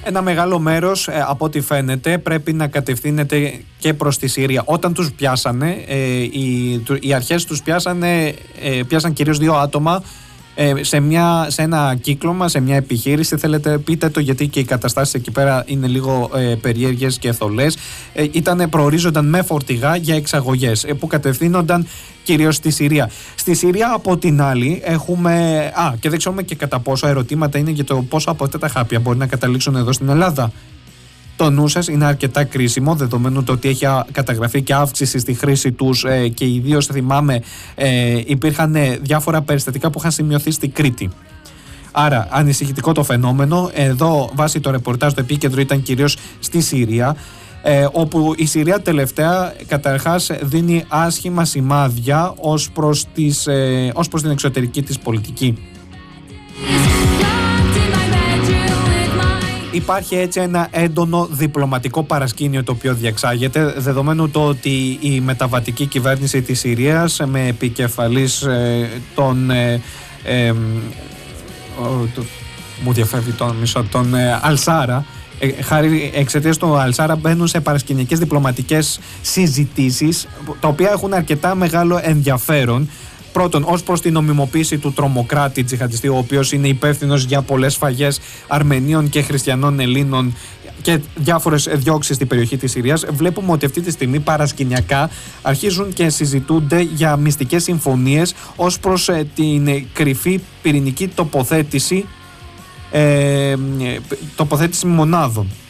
ένα μεγάλο μέρος από ό,τι φαίνεται πρέπει να κατευθύνεται και προς τη Συρία. Όταν τους πιάσανε, οι αρχές τους πιάσαν κυρίως 2 άτομα σε ένα κύκλωμα, σε μια επιχείρηση. Θέλετε πείτε το, γιατί και οι καταστάσεις εκεί πέρα είναι λίγο περίεργες και θολές. Προορίζονταν με φορτηγά για εξαγωγές που κατευθύνονταν κυρίως στη Συρία. Στη Συρία από την άλλη έχουμε, και δεν ξέρουμε και κατά πόσο ερωτήματα είναι για το πόσο από αυτά τα χάπια μπορεί να καταλήξουν εδώ στην Ελλάδα. Το νου σας είναι αρκετά κρίσιμο, δεδομένου το ότι έχει καταγραφεί και αύξηση στη χρήση τους και ιδίως θυμάμαι υπήρχαν διάφορα περιστατικά που είχαν σημειωθεί στη Κρήτη. Άρα ανησυχητικό το φαινόμενο. Εδώ βάσει το ρεπορτάζ το επίκεντρο ήταν κυρίως στη Συρία, όπου η Συρία τελευταία καταρχάς δίνει άσχημα σημάδια ως προς την εξωτερική της πολιτική. Υπάρχει έτσι ένα έντονο διπλωματικό παρασκήνιο το οποίο διεξάγεται, δεδομένου το ότι η μεταβατική κυβέρνηση της Συρίας με επικεφαλής μου διαφεύγει τον Αλσάρα, εξαιτίας του Αλσάρα μπαίνουν σε παρασκηνιακές διπλωματικές συζητήσεις, τα οποία έχουν αρκετά μεγάλο ενδιαφέρον. Πρώτον, ως προς την νομιμοποίηση του τρομοκράτη τζιχαντιστή, ο οποίος είναι υπεύθυνος για πολλές σφαγές Αρμενίων και Χριστιανών Ελλήνων και διάφορες διώξεις στην περιοχή της Συρίας. Βλέπουμε ότι αυτή τη στιγμή παρασκηνιακά αρχίζουν και συζητούνται για μυστικές συμφωνίες ως προς την κρυφή πυρηνική τοποθέτηση μονάδων.